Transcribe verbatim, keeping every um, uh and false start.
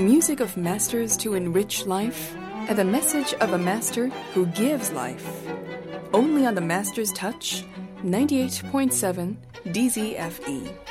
music of masters to enrich life, and the message of a master who gives life. Only on the Master's Touch, ninety-eight point seven D Z F E.